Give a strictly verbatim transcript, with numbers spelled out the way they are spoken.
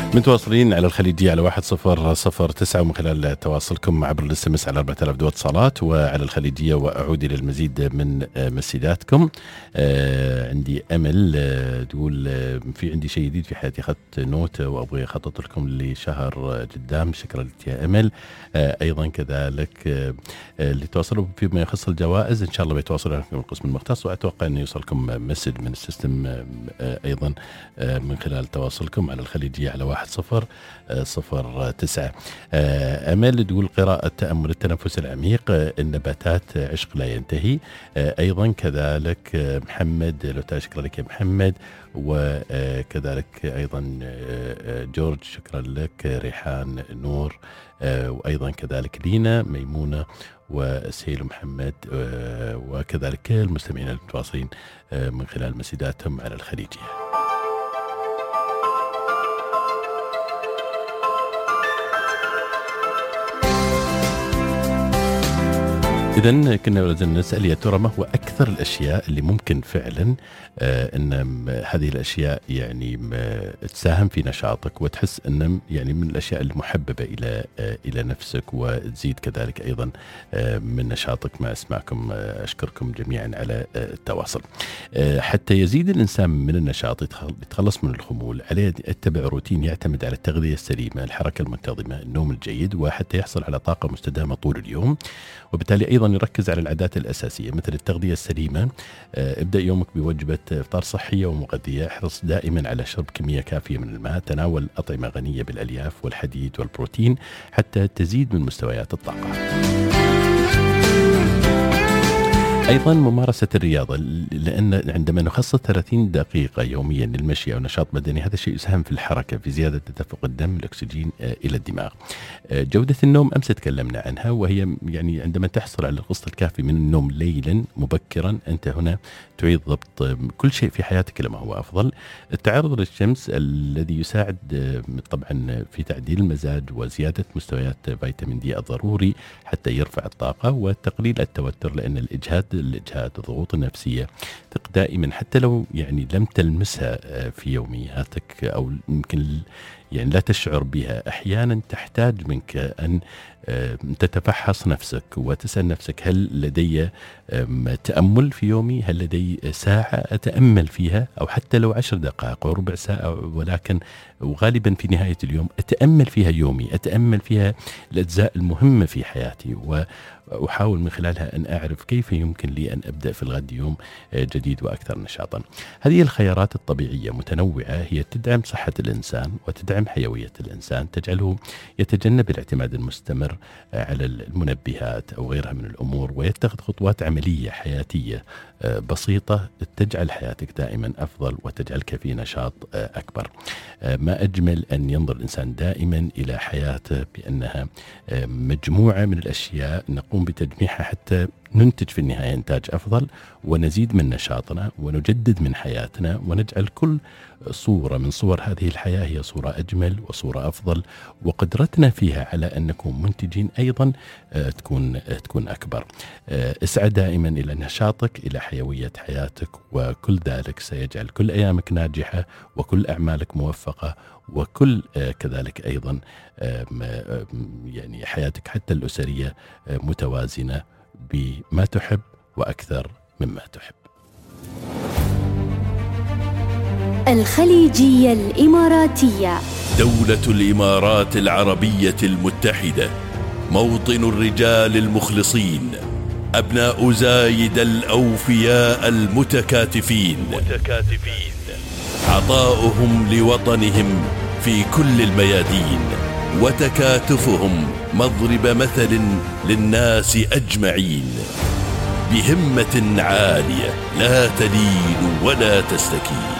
متواصلين على الخليجية على واحد صفر صفر تسعة، ومن خلال تواصلكم عبر الاس ام اس على أربعة آلاف دو اتصالات، وعلى الخليجية وأعود إلى المزيد من مسيداتكم. آه عندي أمل آه تقول آه في عندي شيء جديد في حياتي، أخذت نوت وأبغى أخطط لكم لشهر قدام. شكرا لك يا أمل. آه أيضا كذلك آه اللي تواصلوا فيما يخص الجوائز إن شاء الله بيتواصلوا معكم القسم المختص، وأتوقع أن يوصلكم مسج من السيستم آه أيضا آه من خلال تواصلكم على الخليجية على واحد صفر صفر تسعة. أمل تقول قراءة تأمل التنفس العميق، النباتات عشق لا ينتهي. أيضا كذلك محمد، لو تشكر لك يا محمد، وكذلك أيضا جورج شكرا لك، ريحان نور، وأيضا كذلك لينا ميمونة وسهيل محمد، وكذلك المستمعين المتواصلين من خلال مسيداتهم على الخليجية. إذن كنا لازم نسأل يا ترى ما هو أكثر الأشياء اللي ممكن فعلا آه أن هذه الأشياء يعني تساهم في نشاطك وتحس أن يعني من الأشياء المحببة إلى آه إلى نفسك، وتزيد كذلك أيضا آه من نشاطك. ما أسمعكم آه أشكركم جميعا على آه التواصل. آه حتى يزيد الإنسان من النشاط يتخلص من الخمول، عليه يتبع روتين يعتمد على التغذية السليمة، الحركة المنتظمة، النوم الجيد، وحتى يحصل على طاقة مستدامة طول اليوم. وبالتالي أيضا يركز على العادات الأساسية مثل التغذية السليمة. ابدأ يومك بوجبة إفطار صحية ومغذية، احرص دائما على شرب كمية كافية من الماء، تناول أطعمة غنية بالألياف والحديد والبروتين حتى تزيد من مستويات الطاقة. أيضا ممارسة الرياضة، لأن عندما نخصص ثلاثين دقيقة يوميا للمشي أو نشاط بدني، هذا الشيء يساهم في الحركة، في زيادة تدفق الدم الأكسجين إلى الدماغ. جودة النوم أمس تكلمنا عنها، وهي يعني عندما تحصل على القسط الكافي من النوم ليلا مبكرا أنت هنا تعيد ضبط كل شيء في حياتك لما هو أفضل. التعرض للشمس الذي يساعد طبعا في تعديل المزاج وزيادة مستويات فيتامين دي الضروري حتى يرفع الطاقة، وتقليل التوتر، لأن الإجهاد الإجهاد الضغوط النفسية دائما حتى لو يعني لم تلمسها في يومياتك أو يمكن يعني لا تشعر بها، أحيانا تحتاج منك أن تتفحص نفسك وتسأل نفسك هل لدي تأمل في يومي، هل لدي ساعة أتأمل فيها، أو حتى لو عشر دقائق أو ربع ساعة، ولكن وغالبا في نهاية اليوم أتأمل فيها يومي، أتأمل فيها الأجزاء المهمة في حياتي، وأحاول من خلالها أن أعرف كيف يمكن لي أن أبدأ في الغد يوم جديد وأكثر نشاطا. هذه الخيارات الطبيعية متنوعة هي تدعم صحة الإنسان وتدعم حيوية الإنسان، تجعله يتجنب الاعتماد المستمر على المنبهات أو غيرها من الأمور، ويتخذ خطوات عملية حياتية بسيطة تجعل حياتك دائما أفضل وتجعلك في نشاط أكبر. ما أجمل أن ينظر الإنسان دائما إلى حياته بأنها مجموعة من الأشياء نقوم بتجميعها حتى ننتج في النهاية إنتاج أفضل، ونزيد من نشاطنا ونجدد من حياتنا، ونجعل كل صورة من صور هذه الحياة هي صورة أجمل وصورة أفضل، وقدرتنا فيها على أن نكون منتجين أيضا تكون تكون أكبر. اسعى دائما إلى نشاطك، إلى حيوية حياتك، وكل ذلك سيجعل كل أيامك ناجحة وكل أعمالك موفقة، وكل كذلك أيضا يعني حياتك حتى الأسرية متوازنة بما تحب وأكثر مما تحب. الخليجية الإماراتية، دولة الإمارات العربية المتحدة، موطن الرجال المخلصين، أبناء زايد الأوفياء المتكاتفين، متكاتفين. عطاؤهم لوطنهم في كل الميادين، وتكاتفهم مضرب مثل للناس أجمعين، بهمة عالية لا تلين ولا تستكين.